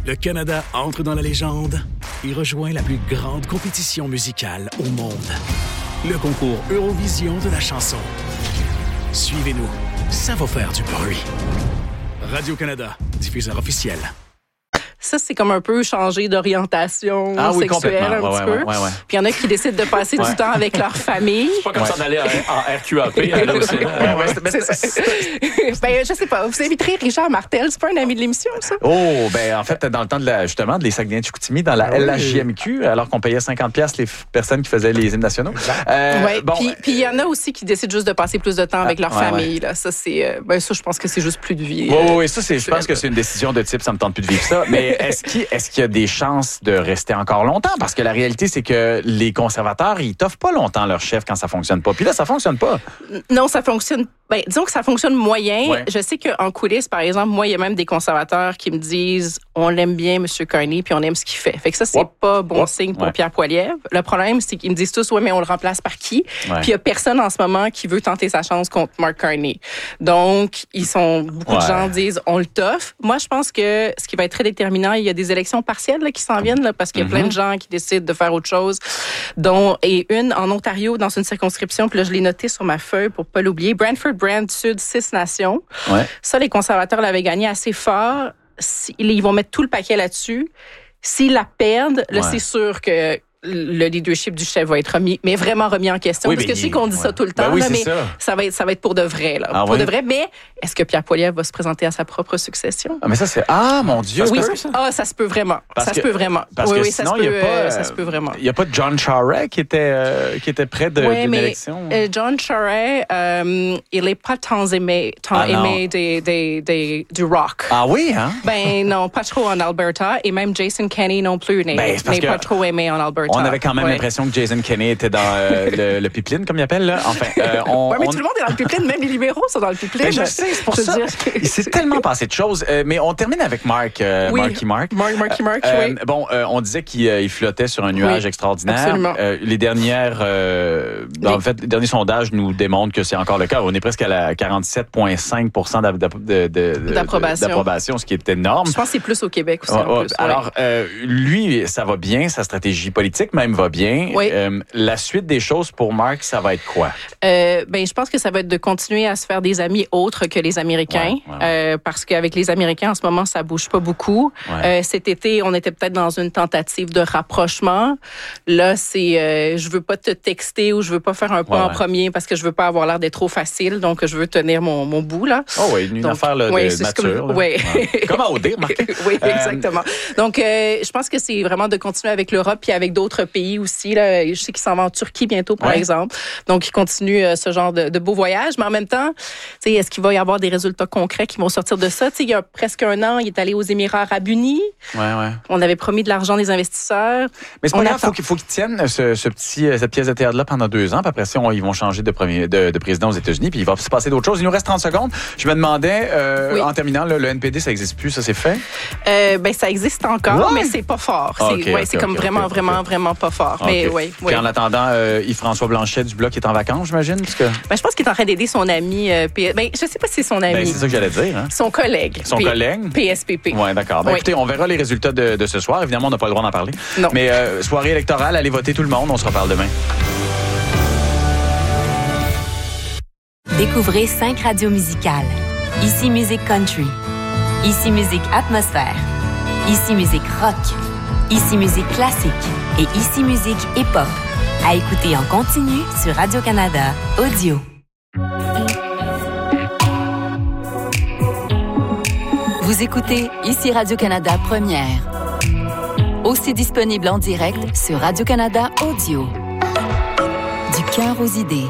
Le Canada entre dans la légende et rejoint la plus grande compétition musicale au monde. Le concours Eurovision de la chanson. Suivez-nous, ça va faire du bruit. Radio-Canada, diffuseur officiel. Ça, c'est comme un peu changer d'orientation sexuelle un petit peu. Ouais. Puis il y en a qui décident de passer du temps avec leur famille. C'est pas comme ça d'aller en RQAP. Ben, je sais pas. Vous inviterez Richard Martel. C'est pas un ami de l'émission, ça? Oh, ben en fait, dans le temps de les Saguenay-Chicoutimi, dans la LHJMQ, alors qu'on payait 50$ les personnes qui faisaient les hymnes nationaux. Puis il y en a aussi qui décident juste de passer plus de temps avec leur famille. Là. Ça, c'est, ça, je pense que c'est juste plus de vie. Oui, ça, je pense que c'est une décision de type, ça me tente plus de vivre ça. Mais est-ce qu'il y a des chances de rester encore longtemps? Parce que la réalité, c'est que les conservateurs, ils t'offrent pas longtemps leur chef quand ça fonctionne pas. Puis là, ça fonctionne pas. Non, ça fonctionne. Ben, disons que ça fonctionne moyen. Ouais. Je sais qu'en coulisses, par exemple, moi, il y a même des conservateurs qui me disent on l'aime bien, M. Carney, puis on aime ce qu'il fait. Fait que ça, c'est pas bon signe pour Pierre Poilievre. Le problème, c'est qu'ils me disent tous mais on le remplace par qui? Puis il y a personne en ce moment qui veut tenter sa chance contre Mark Carney. Donc, beaucoup de gens disent on le toffe. Moi, je pense que ce qui va être très déterminant, il y a des élections partielles là, qui s'en viennent là, parce qu'il y a plein de gens qui décident de faire autre chose. Et une en Ontario, dans une circonscription, puis là, je l'ai noté sur ma feuille pour pas l'oublier. Brand Sud, 6 nations. Ouais. Ça, les conservateurs l'avaient gagné assez fort. Ils vont mettre tout le paquet là-dessus. S'ils la perdent, là, c'est sûr que le leadership du chef va être remis en question. Oui, parce que je sais qu'on dit ça tout le temps, mais ça va être pour de vrai. Là, de vrai. Mais est-ce que Pierre Poilievre va se présenter à sa propre succession? Ah, mais ça, c'est... Ah, mon Dieu! Oui, ça se peut vraiment. Ça se peut vraiment. Parce que sinon, ça se peut vraiment. Il n'y a pas John Charest qui était près d'une élection? John Charest, il n'est pas tant aimé du rock. Ah oui, hein? Ben non, pas trop en Alberta. Et même Jason Kenney non plus n'est pas trop aimé en Alberta. On avait quand même l'impression que Jason Kenney était dans le pipeline, comme il appelle. Là. Enfin, mais tout le monde est dans le pipeline, même les libéraux sont dans le pipeline. Ben, je sais, c'est pour ça. Il s'est tellement passé de choses. Mais on termine avec Marky Mark. Bon, on disait qu'il flottait sur un nuage extraordinaire. Absolument. Les derniers sondages nous démontrent que c'est encore le cas. On est presque à la 47,5% d'approbation, ce qui est énorme. Je pense que c'est plus au Québec aussi. Alors, lui, ça va bien, sa stratégie politique même va bien. Oui. La suite des choses pour Mark, ça va être quoi? Je pense que ça va être de continuer à se faire des amis autres que les Américains, parce qu'avec les Américains, en ce moment, ça bouge pas beaucoup. Ouais. Cet été, on était peut-être dans une tentative de rapprochement. Là, c'est je veux pas te texter ou je veux pas faire un pas en premier parce que je veux pas avoir l'air d'être trop facile, donc je veux tenir mon bout, là. Oh oui, une affaire là, de nature. Comme à OD, remarquez. Oui, exactement. Donc, je pense que c'est vraiment de continuer avec l'Europe puis avec d'autres pays aussi. Là. Je sais qu'il s'en va en Turquie bientôt, par exemple. Donc, il continue ce genre de beaux voyages. Mais en même temps, est-ce qu'il va y avoir des résultats concrets qui vont sortir de ça? Il y a presque un an, il est allé aux Émirats arabes unis. On avait promis de l'argent des investisseurs. Mais c'est pas grave, il faut qu'ils tiennent cette pièce de théâtre-là pendant 2 ans. Puis après ça, ils vont changer de président aux États-Unis. Puis il va se passer d'autres choses. Il nous reste 30 secondes. Je me demandais, en terminant, le NPD, ça n'existe plus. Ça, c'est fait? Ça existe encore, mais c'est pas fort. C'est vraiment pas fort. Okay. Mais Puis en attendant, Yves-François Blanchet du Bloc est en vacances, j'imagine? Je pense qu'il est en train d'aider son ami. Je sais pas si c'est son ami. C'est ça que j'allais dire. Hein? Son collègue. PSPP. Oui, d'accord. Écoutez, on verra les résultats de ce soir. Évidemment, on n'a pas le droit d'en parler. Non. Mais soirée électorale, allez voter tout le monde. On se reparle demain. Découvrez 5 radios musicales. Ici Musique Country. Ici Musique Atmosphère. Ici Musique Rock. Ici Musique Classique. Et Ici Musique Hip-Hop. À écouter en continu sur Radio-Canada Audio. Vous écoutez Ici Radio-Canada Première. Aussi disponible en direct sur Radio-Canada Audio. Du cœur aux idées.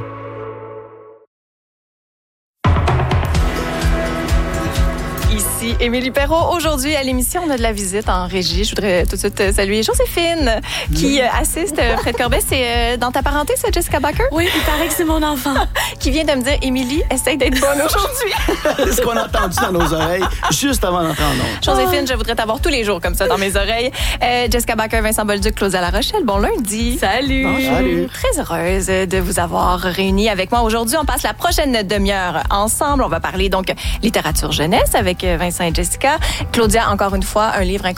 Ici Émilie Perrault. Aujourd'hui, à l'émission, on a de la visite en régie. Je voudrais tout de suite saluer Joséphine qui assiste Fred Corbet. C'est dans ta parenté, ça, Jessica Baker? Oui, il paraît que c'est mon enfant. Qui vient de me dire, Émilie, essaye d'être bonne aujourd'hui. C'est ce qu'on a entendu dans nos oreilles juste avant d'entrer en ondes. Joséphine, je voudrais t'avoir tous les jours comme ça dans mes oreilles. Jessica Baker, Vincent Bolduc, Claudia La Rochelle. Bon lundi. Salut. Bonjour. Salut. Très heureuse de vous avoir réunis avec moi aujourd'hui. On passe la prochaine demi-heure ensemble. On va parler donc littérature jeunesse avec Vincent et Jessica. Claudia, encore une fois, un livre incroyable